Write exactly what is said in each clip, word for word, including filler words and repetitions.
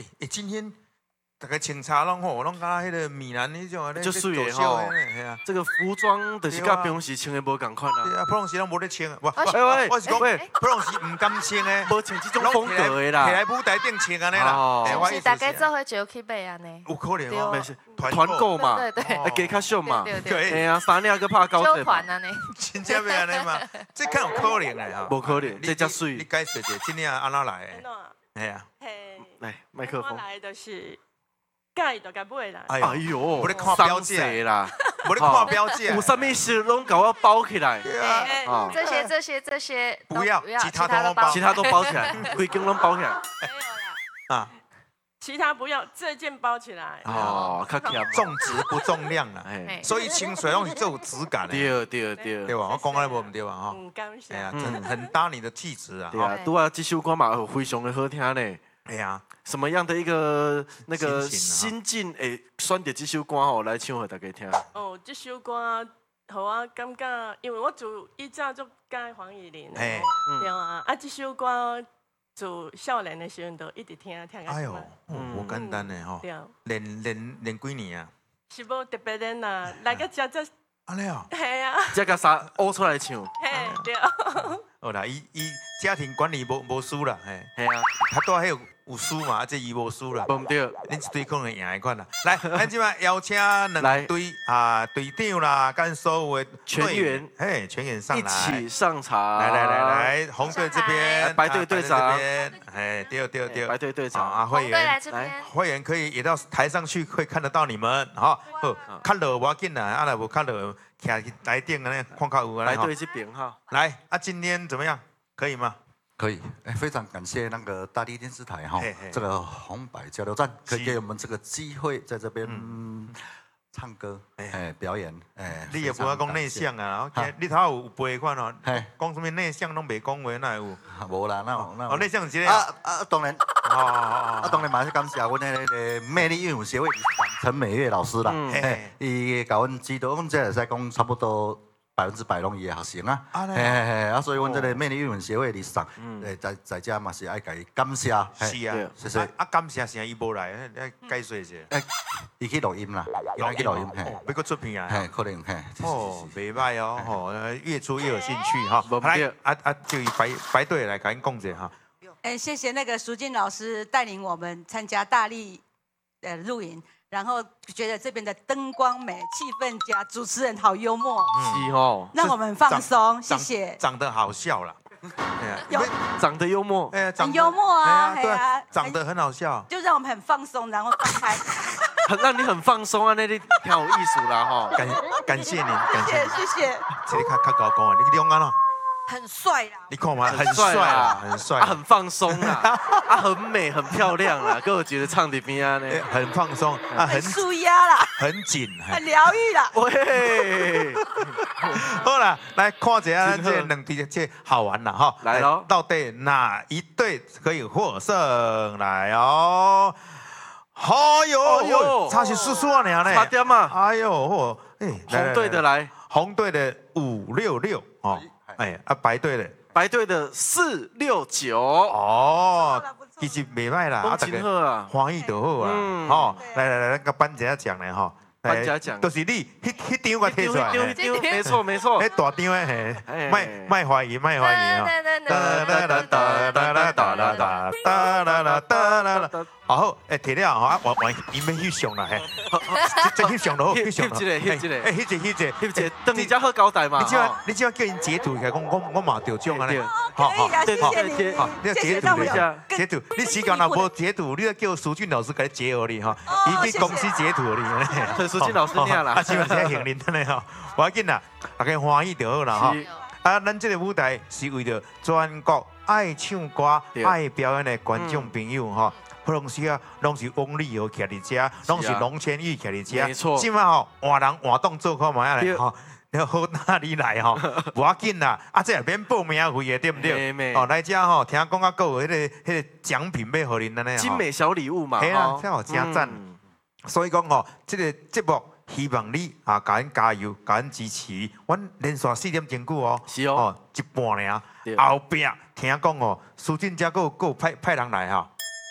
哎哎，今天大概清茶拢吼，拢甲迄个米兰迄种啊， 就水的吼。这个服装就是甲平时穿的无共款啦。 对啊，普通时拢无咧穿，我喂喂， 我是讲，普通时唔敢穿诶， 无穿这种风格的啦， 摕来舞台顶穿安尼啦。 是不是大家做伙就去买安尼？ 有可能哦， 团购嘛， 对对， 啊加较俗嘛， 对啊，三领个拍九折。 揪团安尼， 真正要安尼嘛？这看有可能诶哈， 无可能，这遮水。 你解释者，今年安怎来诶？哎呀， 来麦克风。 来的是。介就甲买啦！ 哎呦， 无咧看标价啦， 无咧看标价， 有啥物事拢甲我包起来。 对啊， 这些这些这些不要，其他都包， 其他都包起来，规根拢包起来。 没有啦，啊，其他不要，这件包起来。 哦，较强， 重质不重量啦，所以清水拢是最有质感的。 对对对， 对吧？我讲安尼无唔对吧？哈， 嗯，感谢。 哎呀，真很搭你的气质啊。 对啊，拄啊，这首歌嘛非常的好听呢。 哎呀。 什么样的一个那个心境诶，选择这首歌吼来唱给大家听？ 哦，这首歌，互我感觉，因为我自以前就介黄义玲， 哎， 对啊，啊，这首歌自少年的时候就一直听听哎呦，无简单的吼，练练练几年啊？ 是无特别练啦，来个遮遮。 安尼哦。 系啊。 这个啥挖出来唱？ 嘿，对。 好啦，伊伊家庭管理无无输啦，嘿。 系啊， 他都还有。有输嘛，啊，这伊无输啦， 对， 恁一队可能赢的款啦。来，咱即摆邀请两队啊队长啦，跟所有的全员， 嘿，全员上来， 一起上场。 来来来来，红队这边， 白队队长， 哎，对对对， 白队队长啊，会员来， 会员可以也到台上去，会看得到你们，哈，好，看落无要紧啦，啊，来无看落，徛台顶安尼看较有啊。 白队这边哈， 来，啊，今天怎么样？可以吗？ 可以，哎，非常感谢那个大地电视台哈，这个红白交流站可以给我们这个机会在这边唱歌，哎，表演，哎。 你也不要讲内向啊，你头有背款哦，讲什么内向拢袂讲话，哪有？ 无啦，那那。 哦，内向是啊啊，当然，哦哦啊，当然嘛是感谢阮那个魅力运舞协会陈美月老师啦，哎，伊甲阮指导，阮这会使讲差不多。百分之百拢伊的学生啊，嘿嘿嘿，啊，所以阮这个魅力语文协会理事长，诶，在在遮嘛是爱甲伊感谢， 是啊，谢谢，啊，感谢啥伊无来，来解说一下， 诶，伊去录音啦，要去录音，嘿， 要搁出片啊， 嘿，可能嘿， 哦，袂歹哦，吼，越出越有兴趣哈，来，啊啊，就以白白队来甲因讲者哈， 诶，谢谢那个淑静老师带领我们参加大力的露营。然后觉得这边的灯光美，气氛佳，主持人好幽默， 是哦， 让我们放松，谢谢。 长得好笑啦， 有长得幽默， 哎，很幽默啊， 对啊，长得很好笑， 就让我们很放松，然后放开， 很让你很放松啊，那里挺有艺术啦哈， 感感谢您，感谢谢谢。 这里较较高讲啊，你两安咯。 很帅啦！ 你看嘛，很帅啊，很帅， 啊，很放松啊，啊，很美，很漂亮啦，各位觉得唱的边啊呢， 很放松啊， 很舒压啦， 很紧， 很疗愈啦。 喂， 好啦，来看一下这两队这好玩啦哈， 来喽， 到底哪一队可以获胜？来哦，哎呦，差是四四啊，娘嘞， 差点嘛， 哎呦，嚯，哎， 红队的来， 红队的五六六哦。哎，啊，白队的， 白队的四六九哦，其实袂歹啦， 啊，大家欢喜就好啊，吼，来来来，那个颁奖奖的吼， 颁奖奖， 都是你，迄迄张我贴出来， 没错没错， 迄大张的嘿，卖卖怀疑卖怀疑啊，哒哒哒哒哒哒哒哒哒哒哒哒哒。好，哎，摕了吼，啊，我我伊要翕相啦，嘿，这翕相咯，翕相咯， 翕一个，翕一个， 哎，翕一个，翕一个， 翕一个，等你才好交代嘛。 你只要你只要叫因截图起来，讲我我嘛得奖啊咧， 好好，谢谢你， 好，你要截图一下，截图，你时间若无截图，你要叫苏俊老师给你截互你哈，伊去公司截图你， 陈苏俊老师听啦， 啊，是嘛是幸恁的咧吼，无要紧啦，大家欢喜就好啦哈。啊，咱这个舞台是为着全国爱唱歌、爱表演的观众朋友哈。普通时啊，拢是翁立友徛伫遮，拢是龙千玉徛伫遮。 没错。 即摆吼，换人换动做看卖咧吼，要好哪里来吼？无要紧啦，啊，这也免报名费的，对不对？哦，来遮吼，听讲啊，还有迄个迄个奖品要互恁安尼精美小礼物嘛。 系啊，真好真赞。所以讲吼，这个节目希望你啊，甲咱加油，甲咱支持。阮连续四点钟久哦， 是哦， 哦，一半尔。后壁听讲哦，苏俊遮个个派派人来哈。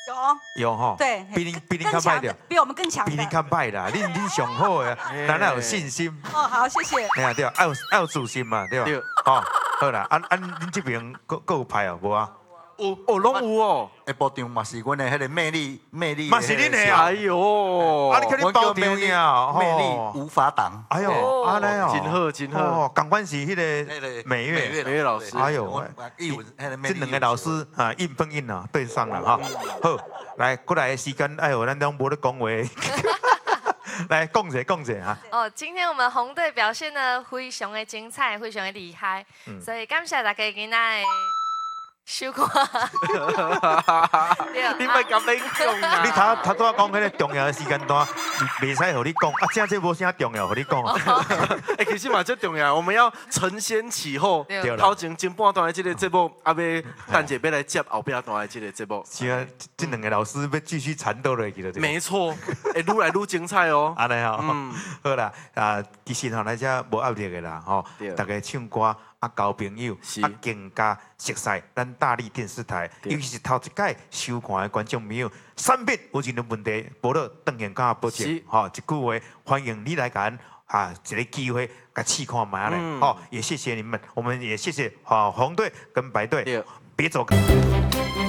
有， 有吼， 对， 比您比您更较歹着强的，，比我们更强的。 比您较歹啦，恁恁上好的，咱要有信心。 哦，好，谢谢。 哎呀，对，要有要有自信嘛，对吧？ 对哦，好啦，啊啊，恁这边够够派哦，无啊？ 有哦，拢有哦。 下部场嘛是阮的迄个魅力魅力， 嘛是恁的啊哎呦， 啊，你看你包场魅力呀， 魅力无法挡。 哎呦， 哦安尼哦， 真好真好哦，港关是迄个那个美月， 美月老师哎呦我译文迄个魅力这两个老师啊，应分应啊，对上了哈。好，来过来的时间，哎呦，咱都无咧讲话，来讲者讲者哈。 哦，今天我们红队表现的非常的精彩，非常的厉害， 嗯所以感谢大家今仔的收看。对你咪咁样讲啊！ 你头头拄仔讲迄个重要的时间段，袂使互你讲，啊，正这无啥重要，互你讲。 哎，其实嘛最重要，我们要承先启后。 对对啦头前前半段的这个节目，啊要等者要来接后边段的这个节目。 是啊，这两个老师要继续缠斗落去了，对吧？ 没错，会愈来愈精彩哦。 安尼吼， 嗯好啦，啊，其实吼，咱遮无压力的啦，吼对， 大家唱歌啊，交朋友是啊，更加熟悉咱大力电视台， 对尤其是头一届收看的观众朋友，产品有任何问题，无了当然甲我保证是， 吼，一句话，欢迎你来甲咱啊，一个机会甲试看卖咧， 嗯吼，也谢谢你们，我们也谢谢啊红队跟白队对， 别走开。